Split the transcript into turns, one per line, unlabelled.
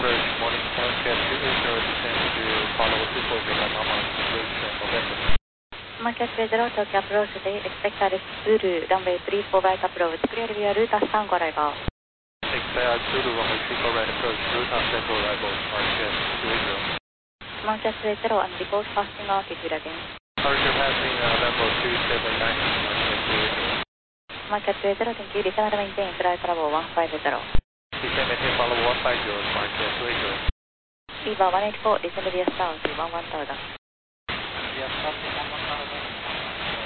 approach, morning Market 20, descend to follow 240 by normal, approach November.
Market 20, Tokyo approach, the expected is Zulu, runway 34 right approach, clear via route San go arrival.
Expect Zulu, runway 34 right approach, route San go arrival, Market 20.
Market 20, and report passing altitude again.
Departure passing level 279, Market 20.
Market 20, thank you, descend maintain flight level 150.
Descend maintain follow 150, Market 20.
EVA 184, descend via south, 11000.
Via south, 11000.